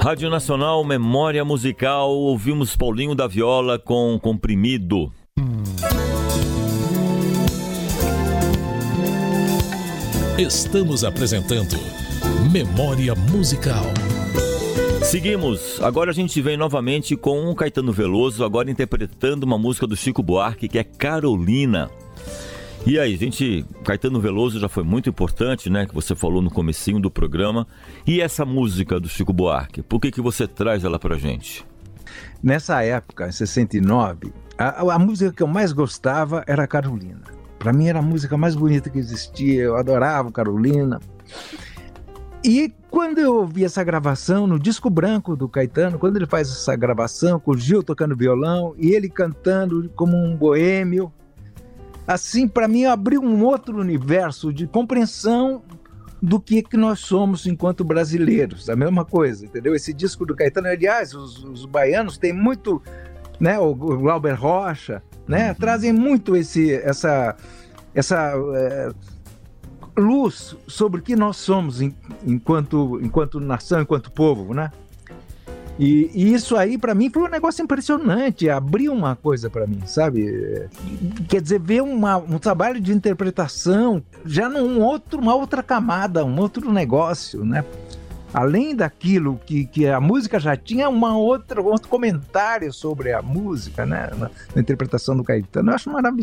Rádio Nacional, Memória Musical, ouvimos Paulinho da Viola com Comprimido. Estamos apresentando Memória Musical. Seguimos, agora a gente vem novamente com o Caetano Veloso, agora interpretando uma música do Chico Buarque, que é Carolina. E aí, Caetano Veloso já foi muito importante, né, que você falou no comecinho do programa. E essa música do Chico Buarque, por que você traz ela pra gente? Nessa época, em 69, a música que eu mais gostava era Carolina. Para mim era a música mais bonita que existia, eu adorava Carolina. E quando eu ouvi essa gravação no disco branco do Caetano, quando ele faz essa gravação com o Gil tocando violão e ele cantando como um boêmio, assim, para mim abriu um outro universo de compreensão do que nós somos enquanto brasileiros, a mesma coisa, entendeu? Esse disco do Caetano, aliás, os baianos têm muito, né, o Glauber Rocha, né, trazem muito essa luz sobre o que nós somos enquanto nação, enquanto povo, né? E isso aí, para mim, foi um negócio impressionante, abriu uma coisa para mim, sabe? Quer dizer, ver um trabalho de interpretação já uma outra camada, um outro negócio, né? Além daquilo que a música já tinha, um outro comentário sobre a música, né? Na interpretação do Caetano, eu acho maravilhoso.